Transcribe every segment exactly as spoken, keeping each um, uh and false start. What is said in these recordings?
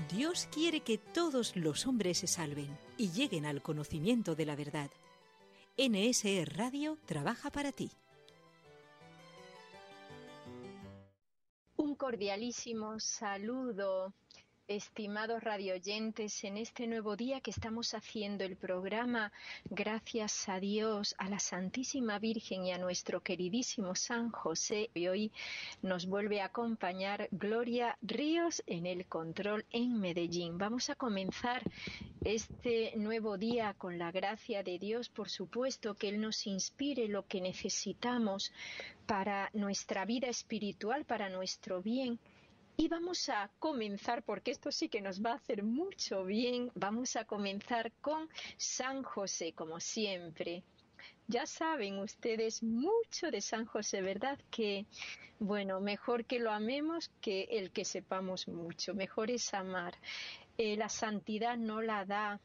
Dios quiere que todos los hombres se salven y lleguen al conocimiento de la verdad. N S E Radio trabaja para ti. Un cordialísimo saludo, estimados radioyentes, en este nuevo día que estamos haciendo el programa. Gracias a Dios, a la Santísima Virgen y a nuestro queridísimo San José. Y hoy nos vuelve a acompañar Gloria Ríos en el control en Medellín. Vamos a comenzar este nuevo día con la gracia de Dios, por supuesto, que Él nos inspire lo que necesitamos para nuestra vida espiritual, para nuestro bien. Y vamos a comenzar, porque esto sí que nos va a hacer mucho bien, vamos a comenzar con San José, como siempre. Ya saben ustedes mucho de San José, ¿verdad? Que, bueno, mejor que lo amemos que el que sepamos mucho, mejor es amar. Eh, la santidad no la da,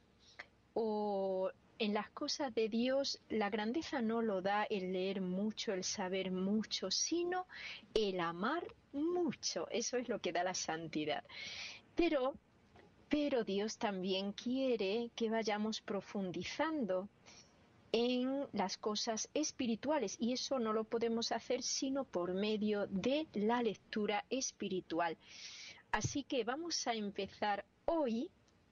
o en las cosas de Dios la grandeza no lo da el leer mucho, el saber mucho, sino el amar mucho. Eso es lo que da la santidad. Pero, pero Dios también quiere que vayamos profundizando en las cosas espirituales, y eso no lo podemos hacer sino por medio de la lectura espiritual. Así que vamos a empezar hoy,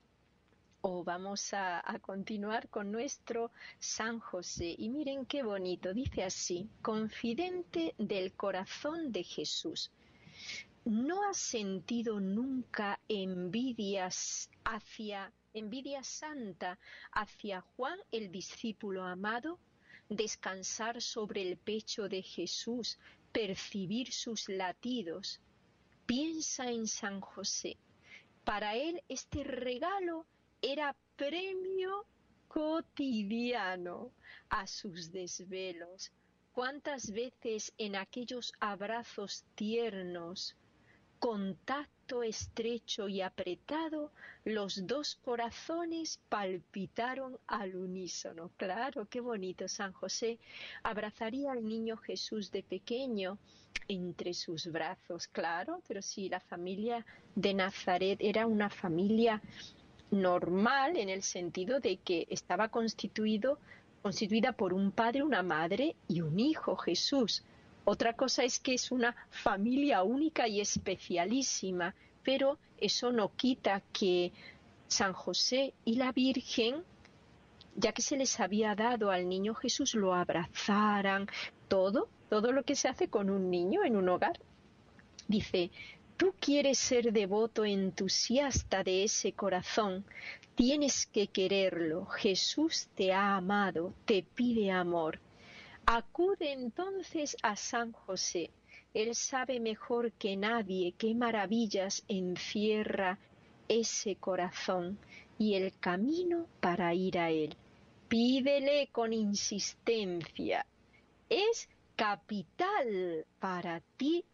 o vamos a, a continuar con nuestro San José. Y miren qué bonito, dice así: confidente del corazón de Jesús. ¿No has sentido nunca envidias hacia, envidia santa hacia Juan, el discípulo amado? Descansar sobre el pecho de Jesús, percibir sus latidos. Piensa en San José. Para él este regalo era premio cotidiano a sus desvelos. ¿Cuántas veces en aquellos abrazos tiernos, contacto estrecho y apretado, los dos corazones palpitaron al unísono? Claro, qué bonito. San José abrazaría al niño Jesús de pequeño entre sus brazos, claro, pero sí, la familia de Nazaret era una familia normal en el sentido de que estaba constituido, constituida por un padre, una madre y un hijo, Jesús. Otra cosa es que es una familia única y especialísima, pero eso no quita que San José y la Virgen, ya que se les había dado al niño Jesús, lo abrazaran, todo, todo lo que se hace con un niño en un hogar. Dice: tú quieres ser devoto, entusiasta de ese corazón, tienes que quererlo. Jesús te ha amado, te pide amor. Acude entonces a San José. Él sabe mejor que nadie qué maravillas encierra ese corazón y el camino para ir a él. Pídele con insistencia. Es capital para ti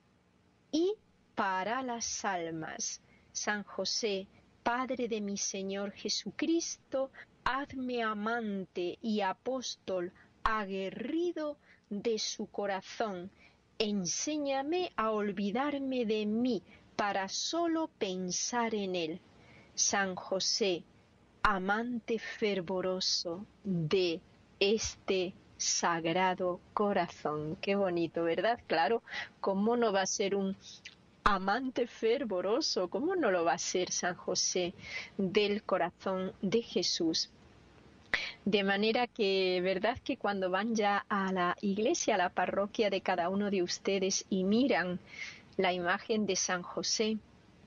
y para las almas. San José, Padre de mi Señor Jesucristo, hazme amante y apóstol aguerrido de su corazón. Enséñame a olvidarme de mí para solo pensar en él. San José, amante fervoroso de este sagrado corazón. Qué bonito, ¿verdad? Claro, ¿cómo no va a ser un amante fervoroso? ¿Cómo no lo va a ser San José del corazón de Jesús? De manera que, ¿verdad?, que cuando van ya a la iglesia, a la parroquia de cada uno de ustedes y miran la imagen de San José,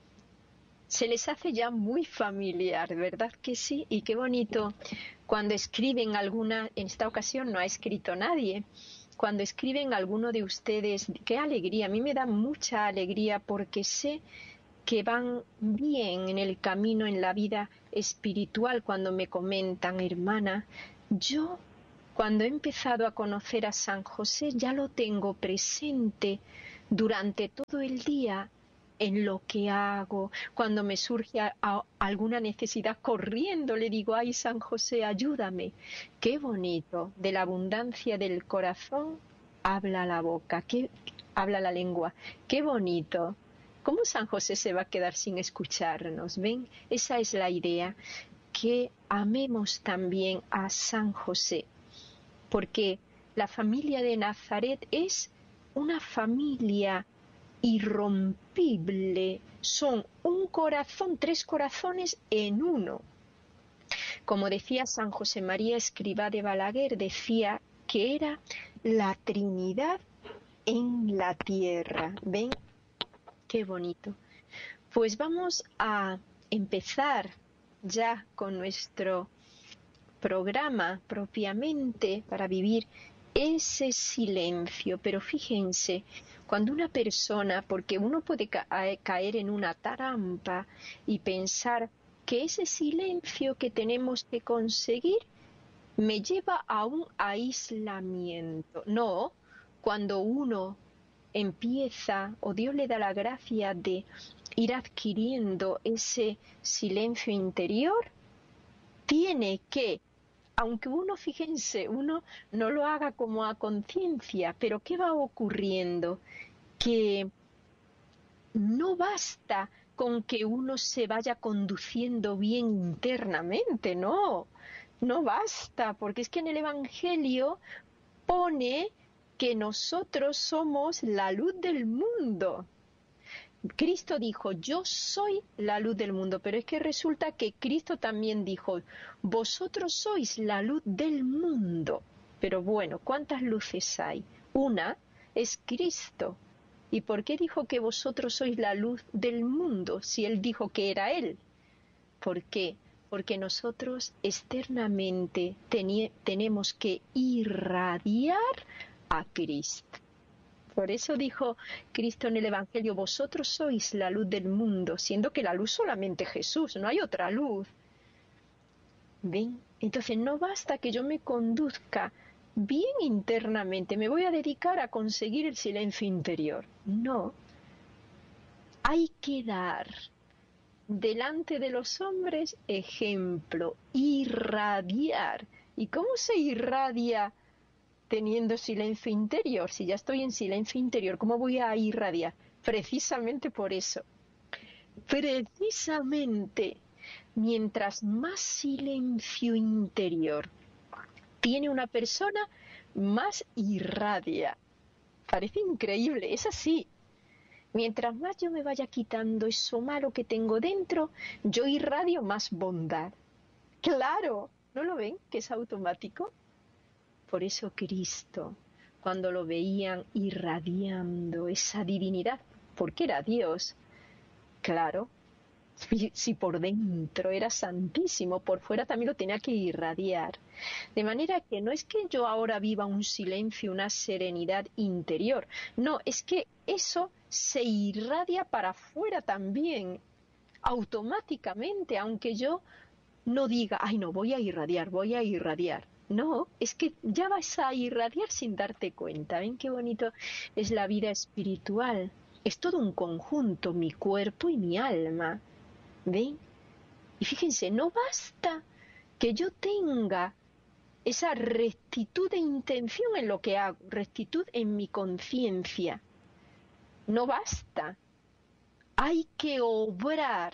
se les hace ya muy familiar, ¿verdad que sí? Y qué bonito cuando escriben alguna, en esta ocasión no ha escrito nadie, cuando escriben alguno de ustedes, qué alegría, a mí me da mucha alegría porque sé que van bien en el camino, en la vida espiritual, cuando me comentan: hermana, yo cuando he empezado a conocer a San José ya lo tengo presente durante todo el día, en lo que hago, cuando me surge a, a, alguna necesidad, corriendo le digo: ay, San José, ayúdame. Qué bonito, de la abundancia del corazón habla la boca, qué, habla la lengua, qué bonito ¿Cómo San José se va a quedar sin escucharnos? ¿Ven? Esa es la idea, que amemos también a San José, porque la familia de Nazaret es una familia irrompible, son un corazón, tres corazones en uno. Como decía San José María Escrivá de Balaguer, decía que era la Trinidad en la tierra. ¿Ven? Qué bonito. Pues vamos a empezar ya con nuestro programa propiamente para vivir ese silencio. Pero fíjense, cuando una persona, porque uno puede ca- caer en una trampa y pensar que ese silencio que tenemos que conseguir me lleva a un aislamiento. No, cuando uno empieza o Dios le da la gracia de ir adquiriendo ese silencio interior, tiene que, aunque uno, fíjense, uno no lo haga como a conciencia, pero ¿qué va ocurriendo? Que no basta con que uno se vaya conduciendo bien internamente, no, no basta, porque es que en el Evangelio pone que nosotros somos la luz del mundo. Cristo dijo, yo soy la luz del mundo, pero es que resulta que Cristo también dijo, vosotros sois la luz del mundo. Pero bueno, ¿cuántas luces hay? Una es Cristo. ¿Y por qué dijo que vosotros sois la luz del mundo si Él dijo que era Él? ¿Por qué? Porque nosotros externamente teni- tenemos que irradiar a Cristo. Por eso dijo Cristo en el Evangelio, vosotros sois la luz del mundo, siendo que la luz solamente es Jesús, no hay otra luz. ¿Ven? Entonces no basta que yo me conduzca bien internamente, me voy a dedicar a conseguir el silencio interior. No. Hay que dar delante de los hombres ejemplo, irradiar. ¿Y cómo se irradia teniendo silencio interior? Si ya estoy en silencio interior, ¿cómo voy a irradiar? Precisamente por eso. Precisamente, mientras más silencio interior tiene una persona, más irradia. Parece increíble, es así. Mientras más yo me vaya quitando eso malo que tengo dentro, yo irradio más bondad. ¡Claro! ¿No lo ven? Que es automático. Por eso Cristo, cuando lo veían irradiando esa divinidad, porque era Dios, claro, si, si por dentro era santísimo, por fuera también lo tenía que irradiar. De manera que no es que yo ahora viva un silencio, una serenidad interior, no, es que eso se irradia para afuera también, automáticamente, aunque yo no diga, ay no, voy a irradiar, voy a irradiar. No, es que ya vas a irradiar sin darte cuenta. ¿Ven qué bonito es la vida espiritual? Es todo un conjunto, mi cuerpo y mi alma. ¿Ven? Y fíjense, no basta que yo tenga esa rectitud de intención en lo que hago, rectitud en mi conciencia. No basta. Hay que obrar,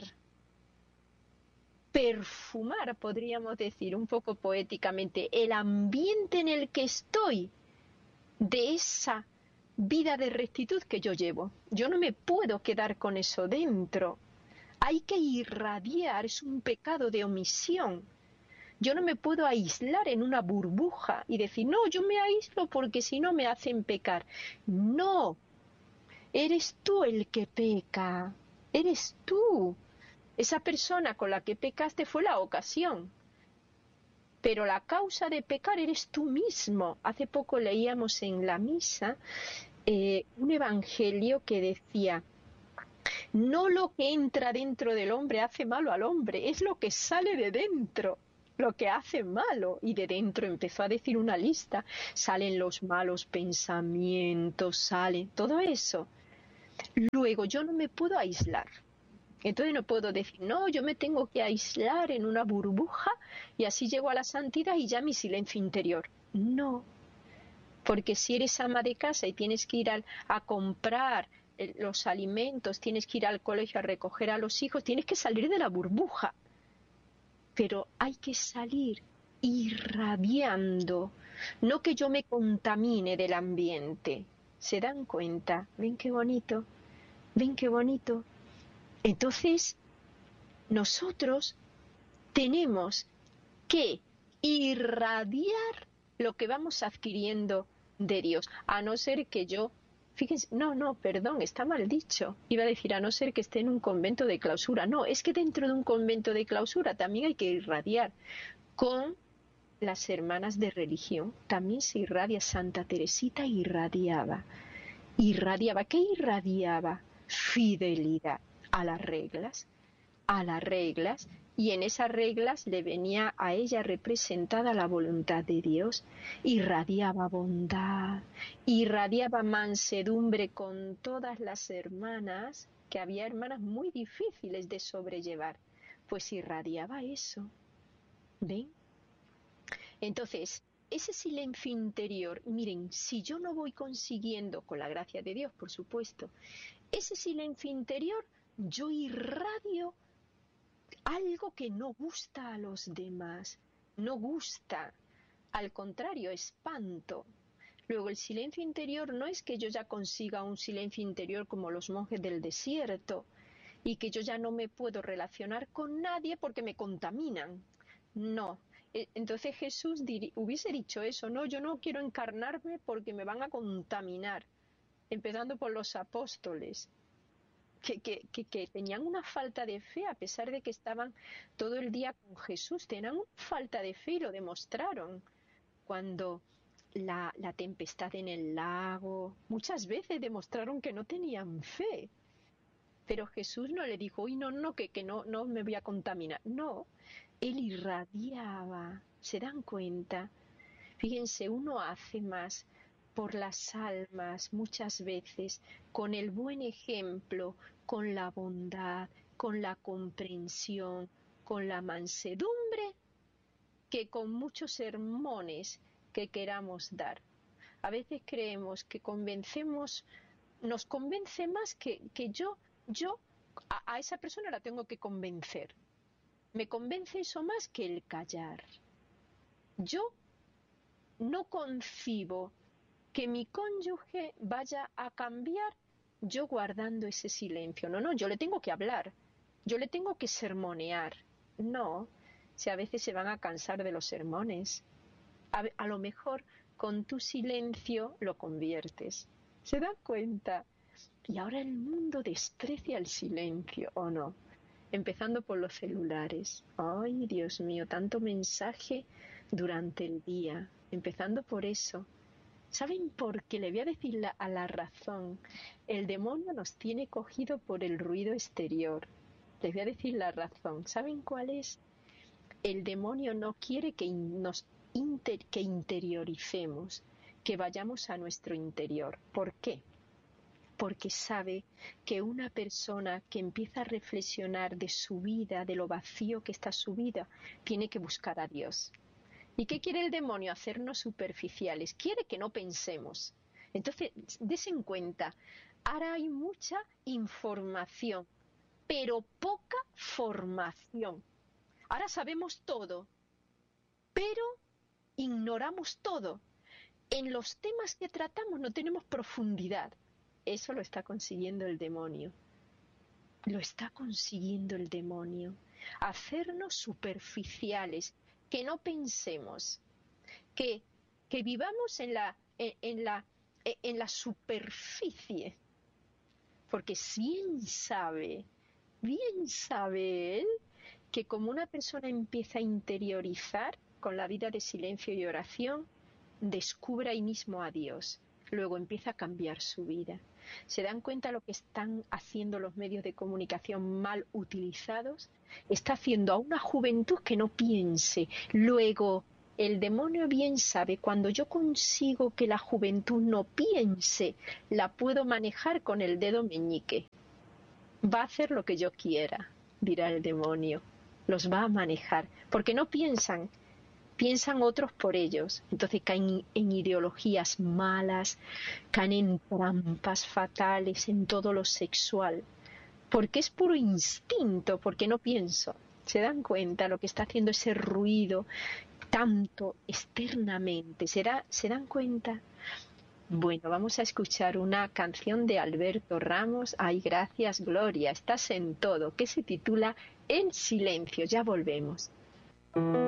perfumar, podríamos decir un poco poéticamente, el ambiente en el que estoy de esa vida de rectitud que yo llevo. Yo no me puedo quedar con eso dentro. Hay que irradiar, es un pecado de omisión. Yo no me puedo aislar en una burbuja y decir, no, yo me aíslo porque si no me hacen pecar. No, eres tú el que peca, eres tú. Esa persona con la que pecaste fue la ocasión, pero la causa de pecar eres tú mismo. Hace poco leíamos en la misa eh, un evangelio que decía, no lo que entra dentro del hombre hace malo al hombre, es lo que sale de dentro lo que hace malo. Y de dentro empezó a decir una lista, salen los malos pensamientos, sale todo eso. Luego yo no me puedo aislar. Entonces no puedo decir, no, yo me tengo que aislar en una burbuja y así llego a la santidad y ya mi silencio interior. No, porque si eres ama de casa y tienes que ir a, a comprar los alimentos, tienes que ir al colegio a recoger a los hijos, tienes que salir de la burbuja. Pero hay que salir irradiando, no que yo me contamine del ambiente. ¿Se dan cuenta? ¿Ven qué bonito? ¿Ven qué bonito? Entonces, nosotros tenemos que irradiar lo que vamos adquiriendo de Dios, a no ser que yo, fíjense, no, no, perdón, está mal dicho, iba a decir a no ser que esté en un convento de clausura, no, es que dentro de un convento de clausura también hay que irradiar. Con las hermanas de religión también se irradia. Santa Teresita irradiaba, irradiaba, ¿qué irradiaba? Fidelidad a las reglas, a las reglas, y en esas reglas le venía a ella representada la voluntad de Dios. Irradiaba bondad, irradiaba mansedumbre con todas las hermanas, que había hermanas muy difíciles de sobrellevar, pues irradiaba eso. ¿Ven? Entonces, ese silencio interior, miren, si yo no voy consiguiendo, con la gracia de Dios, por supuesto, ese silencio interior, yo irradio algo que no gusta a los demás, no gusta, al contrario, espanto. Luego, el silencio interior no es que yo ya consiga un silencio interior como los monjes del desierto y que yo ya no me puedo relacionar con nadie porque me contaminan. No. Entonces Jesús hubiese dicho eso, no, yo no quiero encarnarme porque me van a contaminar, empezando por los apóstoles. Que, que, que, que tenían una falta de fe a pesar de que estaban todo el día con Jesús, tenían una falta de fe y lo demostraron cuando la, la tempestad en el lago, muchas veces demostraron que no tenían fe, pero Jesús no le dijo, uy, no, no, que, que no, no me voy a contaminar, no, él irradiaba. ¿Se dan cuenta? Fíjense, uno hace más por las almas muchas veces con el buen ejemplo, con la bondad, con la comprensión, con la mansedumbre, que con muchos sermones que queramos dar. A veces creemos que convencemos, nos convence más que, que yo, yo a, a esa persona la tengo que convencer. Me convence eso más que el callar. Yo no concibo que mi cónyuge vaya a cambiar yo guardando ese silencio. No, no, yo le tengo que hablar, yo le tengo que sermonear. No, si a veces se van a cansar de los sermones. A, a lo mejor con tu silencio lo conviertes. ¿Se dan cuenta? Y ahora el mundo desprecia el silencio, ¿o no? Empezando por los celulares. Ay, Dios mío, tanto mensaje durante el día. Empezando por eso. ¿Saben por qué? Le voy a decir la, a la razón. El demonio nos tiene cogido por el ruido exterior. Les voy a decir la razón. ¿Saben cuál es? El demonio no quiere que nos inter, que interioricemos, que vayamos a nuestro interior. ¿Por qué? Porque sabe que una persona que empieza a reflexionar de su vida, de lo vacío que está su vida, tiene que buscar a Dios. ¿Y qué quiere el demonio? Hacernos superficiales. Quiere que no pensemos. Entonces, des en cuenta, ahora hay mucha información, pero poca formación. Ahora sabemos todo, pero ignoramos todo. En los temas que tratamos no tenemos profundidad. Eso lo está consiguiendo el demonio. Lo está consiguiendo el demonio. Hacernos superficiales, que no pensemos, que, que vivamos en la, en, en, la, en la superficie. Porque bien sabe, bien sabe él, que como una persona empieza a interiorizar con la vida de silencio y oración, descubre ahí mismo a Dios. Luego empieza a cambiar su vida. ¿Se dan cuenta lo que están haciendo los medios de comunicación mal utilizados? Está haciendo a una juventud que no piense. Luego, el demonio bien sabe, cuando yo consigo que la juventud no piense, la puedo manejar con el dedo meñique. Va a hacer lo que yo quiera, dirá el demonio. Los va a manejar, porque no piensan. piensan otros por ellos. Entonces caen en ideologías malas, caen en trampas fatales, en todo lo sexual. Porque es puro instinto, porque no pienso. ¿Se dan cuenta lo que está haciendo ese ruido tanto externamente? ¿Se, da, ¿Se dan cuenta? Bueno, vamos a escuchar una canción de Alberto Ramos. Ay, gracias, Gloria, estás en todo, que se titula En silencio. Ya volvemos.